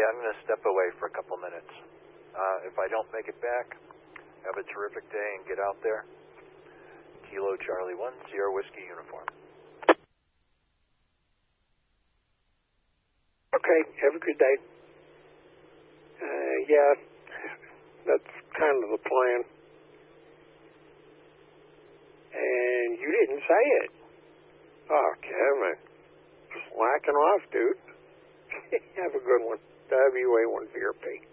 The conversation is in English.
I'm going to step away for a couple minutes. If I don't make it back, have a terrific day and get out there. Kilo Charlie 1, Sierra Whiskey uniform. Okay, have a good day. Yeah, that's kind of the plan. And you didn't say it. Oh, Kevin. Slacking off, dude. Have a good one. WA1VRP.